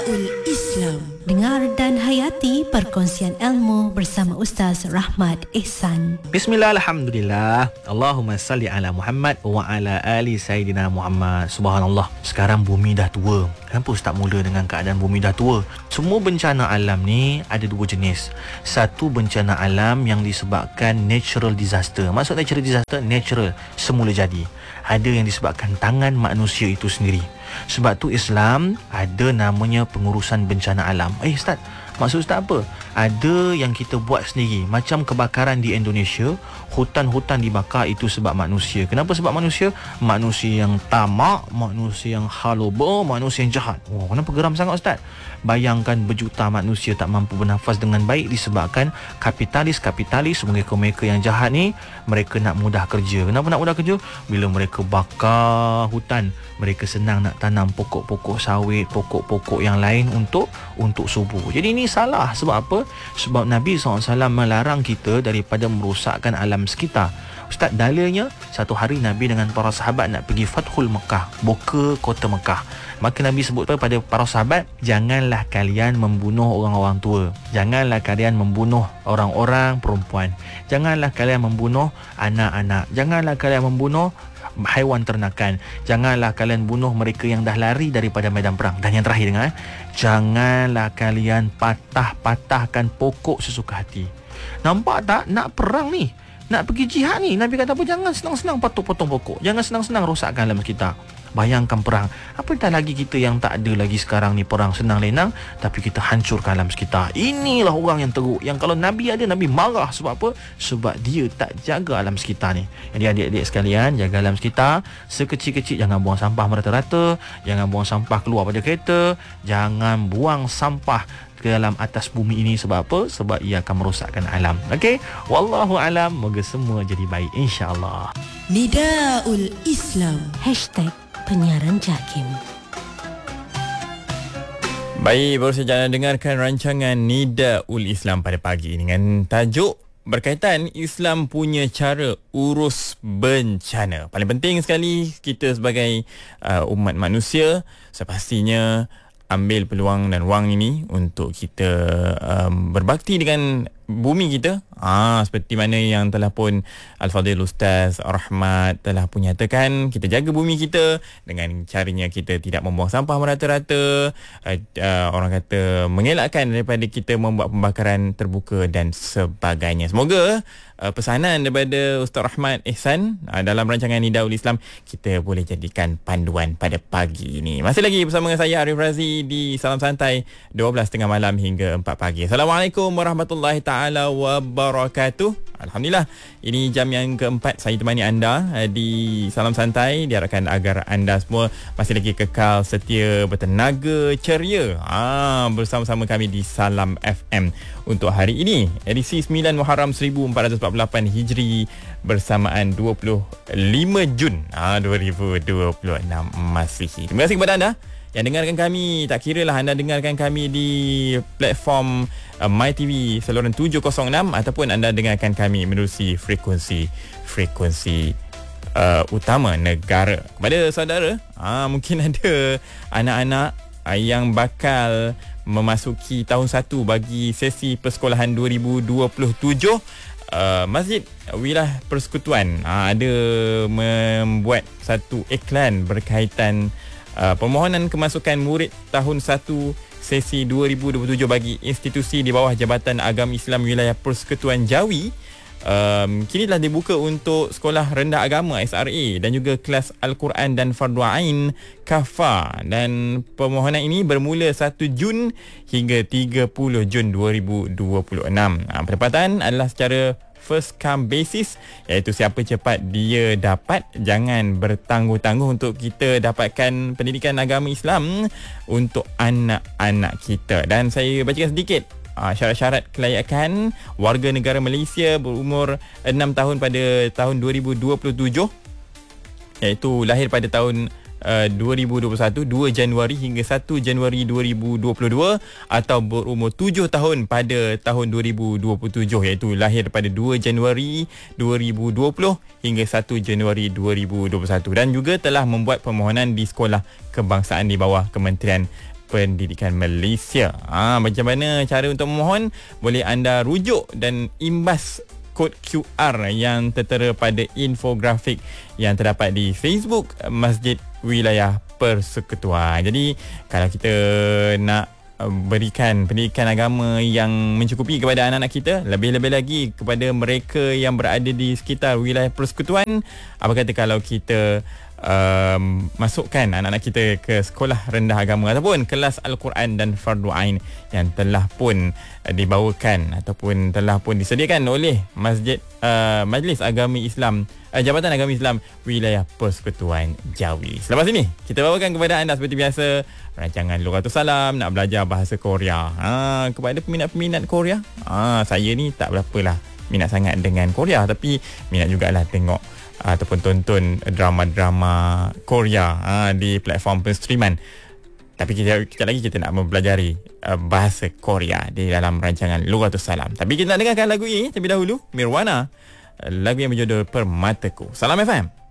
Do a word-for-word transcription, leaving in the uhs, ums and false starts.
Nidaul Islam. Dengar dan hayati perkongsian ilmu bersama Ustaz Rahmat Ehsan. Bismillah, alhamdulillah. Allahumma salli ala Muhammad wa ala ali Sayyidina Muhammad. Subhanallah, sekarang bumi dah tua. Kenapa Ustaz mula dengan keadaan bumi dah tua? Semua bencana alam ni ada dua jenis. Satu, bencana alam yang disebabkan natural disaster. Maksud natural disaster, natural, semula jadi. Ada yang disebabkan tangan manusia itu sendiri. Sebab tu Islam ada namanya pengurusan bencana alam. Eh Ustaz, maksud Ustaz apa? Ada yang kita buat sendiri. Macam kebakaran di Indonesia, hutan-hutan dibakar itu sebab manusia. Kenapa sebab manusia? Manusia yang tamak, manusia yang haloba, manusia yang jahat. Oh, kenapa geram sangat Ustaz? Bayangkan berjuta manusia tak mampu bernafas dengan baik disebabkan kapitalis-kapitalis, mereka-mereka yang jahat ni, mereka nak mudah kerja. Kenapa nak mudah kerja? Bila mereka bakar hutan, mereka senang nak tanam pokok-pokok sawit, pokok-pokok yang lain untuk untuk subuh. Jadi ini salah. Sebab apa? Sebab Nabi sallallahu alaihi wasallam melarang kita daripada merosakkan alam sekitar. Ustaz, dalilnya satu hari Nabi dengan para sahabat nak pergi Fathul Mekah, buka kota Mekah. Maka Nabi sebut pada para sahabat, janganlah kalian membunuh orang-orang tua. Janganlah kalian membunuh orang-orang perempuan. Janganlah kalian membunuh anak-anak. Janganlah kalian membunuh haiwan ternakan. Janganlah kalian bunuh mereka yang dah lari daripada medan perang. Dan yang terakhir, dengar, janganlah kalian patah-patahkan pokok sesuka hati. Nampak tak? Nak perang ni, nak pergi jihad ni, Nabi kata apa? Jangan senang-senang potong-potong pokok. Jangan senang-senang rosakkan alam kita. Bayangkan perang. Apatah lagi kita yang tak ada lagi sekarang ni perang senang lenang, tapi kita hancurkan alam sekitar. Inilah orang yang teruk. Yang kalau Nabi ada, Nabi marah. Sebab apa? Sebab dia tak jaga alam sekitar ni. Jadi adik-adik sekalian, jaga alam sekitar. Sekecil-kecil, jangan buang sampah merata-rata. Jangan buang sampah keluar pada kereta. Jangan buang sampah ke dalam atas bumi ini. Sebab apa? Sebab ia akan merosakkan alam. Okey? Wallahu alam. Moga semua jadi baik, insya-Allah. Nidaul Islam. Hashtag penyiaran JAKIM. Baik, baru saja anda dengarkan rancangan Nidaul Islam pada pagi ini dengan tajuk berkaitan Islam punya cara urus bencana. Paling penting sekali kita sebagai uh, umat manusia sepastinya ambil peluang dan wang ini untuk kita um, berbakti dengan bumi kita. Ah, seperti mana yang telah pun Al-Fadhil Ustaz Rahmat telah pun nyatakan, kita jaga bumi kita dengan caranya kita tidak membuang sampah merata-rata, uh, uh, orang kata mengelakkan daripada kita membuat pembakaran terbuka dan sebagainya. Semoga uh, pesanan daripada Ustaz Rahmat Ehsan uh, dalam rancangan Nidaul Islam kita boleh jadikan panduan pada pagi ini. Masih lagi bersama dengan saya Arif Razi di Salam Santai dua belas tiga puluh malam hingga empat pagi. Assalamualaikum warahmatullahi taala wabarakatuh. Alhamdulillah, ini jam yang keempat saya temani anda di Salam Santai. Diharapkan agar anda semua masih lagi kekal setia, bertenaga, ceria ah, bersama-sama kami di Salam F M untuk hari ini, edisi sembilan Muharram seribu empat ratus empat puluh lapan Hijri bersamaan dua puluh lima Jun ah, dua ribu dua puluh enam Masihi. Terima kasih kepada anda yang dengarkan kami. Tak kira lah anda dengarkan kami di platform uh, MyTV saluran tujuh kosong enam ataupun anda dengarkan kami menerusi frekuensi frekuensi uh, utama negara. Kepada saudara, uh, mungkin ada anak-anak uh, yang bakal memasuki tahun satu bagi sesi persekolahan dua ribu dua puluh tujuh. Uh, Masjid Wilayah Persekutuan uh, ada membuat satu iklan berkaitan Uh, permohonan kemasukan murid tahun satu sesi dua ribu dua puluh tujuh bagi institusi di bawah Jabatan Agama Islam Wilayah Persekutuan Jawi um, kini telah dibuka untuk sekolah rendah agama S R A dan juga kelas Al-Quran dan Fardu Ain Kafa, dan permohonan ini bermula satu Jun hingga tiga puluh Jun dua ribu dua puluh enam. Uh, penempatan adalah secara first come basis, iaitu siapa cepat dia dapat. Jangan bertangguh-tangguh untuk kita dapatkan pendidikan agama Islam untuk anak-anak kita. Dan saya bacakan sedikit uh, syarat-syarat kelayakan warga negara Malaysia berumur enam tahun pada tahun dua ribu dua puluh tujuh, iaitu lahir pada tahun Uh, dua ribu dua puluh satu, dua Januari hingga satu Januari dua ribu dua puluh dua, atau berumur tujuh tahun pada tahun dua ribu dua puluh tujuh, iaitu lahir pada dua Januari dua ribu dua puluh hingga satu Januari dua ribu dua puluh satu, dan juga telah membuat permohonan di sekolah kebangsaan di bawah Kementerian Pendidikan Malaysia. Ah, macam mana cara untuk memohon? Boleh anda rujuk dan imbas kod Q R yang tertera pada infografik yang terdapat di Facebook Masjid Wilayah Persekutuan. Jadi kalau kita nak berikan pendidikan agama yang mencukupi kepada anak-anak kita, lebih-lebih lagi kepada mereka yang berada di sekitar wilayah persekutuan, apa kata kalau kita um, masukkan anak-anak kita ke sekolah rendah agama ataupun kelas Al-Quran dan Fardu Ain yang telah pun uh, dibawakan ataupun telah pun disediakan oleh Masjid uh, Majlis Agama Islam, uh, Jabatan Agama Islam Wilayah Persekutuan Jawi. Selepas ini kita bawakan kepada anda seperti biasa rancangan Lughatus Salam, nak belajar bahasa Korea. Ha, kepada peminat-peminat Korea, ha, saya ni tak berapalah minat sangat dengan Korea, tapi minat jugalah tengok ataupun tonton drama-drama Korea ha, di platform penstreaman. Tapi kita, kita lagi kita nak mempelajari uh, bahasa Korea di dalam rancangan Lughatus Salam. Tapi kita nak dengarkan lagu ini terlebih dahulu, Mirwana, lagu yang berjudul Permataku. Salam F M.